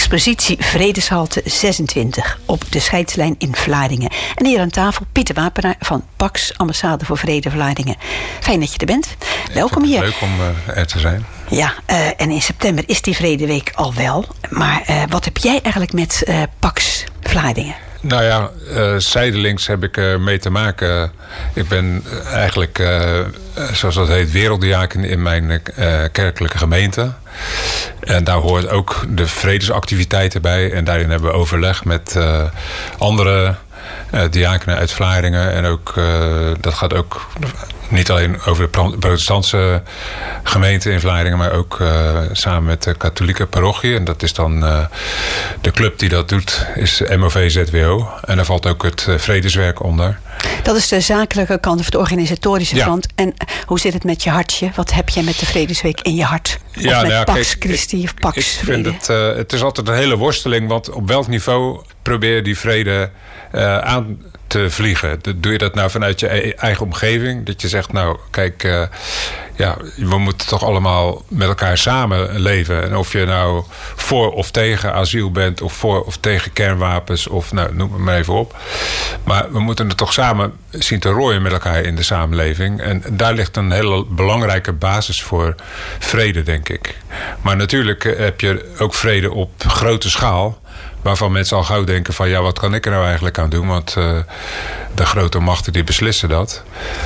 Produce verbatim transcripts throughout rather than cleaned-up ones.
expositie Vredeshalte zesentwintig op de scheidslijn in Vlaardingen. En hier aan tafel Pieter Wapenaar van Pax, Ambassade voor Vrede Vlaardingen. Fijn dat je er bent. Welkom hier. Leuk om uh, er te zijn. Ja, uh, en in september is die Vredeweek al wel. Maar uh, wat heb jij eigenlijk met uh, Pax Vlaardingen? Nou ja, uh, zijdelings heb ik er mee te maken. Ik ben eigenlijk, uh, zoals dat heet, werelddiaken in mijn uh, kerkelijke gemeente. En daar hoort ook de vredesactiviteiten bij. En daarin hebben we overleg met uh, andere uh, diakenen uit Vlaardingen. En ook, uh, dat gaat ook niet alleen over de protestantse gemeente in Vlaardingen, maar ook uh, samen met de katholieke parochie. En dat is dan uh, de club die dat doet, is M O V Z W O. En daar valt ook het uh, vredeswerk onder. Dat is de zakelijke kant of de organisatorische ja. kant. En hoe zit het met je hartje? Wat heb jij met de Vredesweek in je hart? Of ja, met nou ja, Pax kijk, Christi of Pax ik Vrede? vind het, uh, het is altijd een hele worsteling. Want op welk niveau probeer je die vrede uh, aan te vliegen? Doe je dat nou vanuit je eigen omgeving? Dat je zegt, nou kijk, uh, ja, we moeten toch allemaal met elkaar samenleven. En of je nou voor of tegen asiel bent, of voor of tegen kernwapens, of nou, noem het maar even op. Maar we moeten het toch samen zien te rooien met elkaar in de samenleving. En daar ligt een hele belangrijke basis voor vrede, denk ik. Maar natuurlijk heb je ook vrede op grote schaal, waarvan mensen al gauw denken van, ja, wat kan ik er nou eigenlijk aan doen? Want uh, de grote machten die beslissen dat.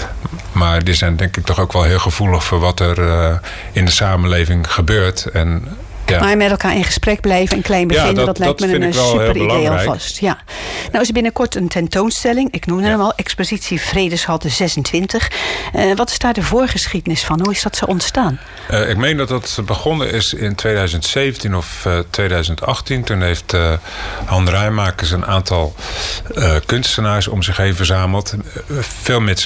Maar die zijn denk ik toch ook wel heel gevoelig voor wat er uh, in de samenleving gebeurt. En ja. Maar met elkaar in gesprek blijven en klein beginnen, ja, dat, dat lijkt dat me een super idee alvast. Ja. Nou is er binnenkort een tentoonstelling, ik noemde ja. hem al, expositie Vredeshalte zesentwintig. Uh, wat is daar de voorgeschiedenis van? Hoe is dat zo ontstaan? Uh, ik meen dat dat begonnen is in tweeduizend zeventien of uh, tweeduizend achttien. Toen heeft uh, Han Rijmakers een aantal uh, kunstenaars om zich heen verzameld. Uh, veel met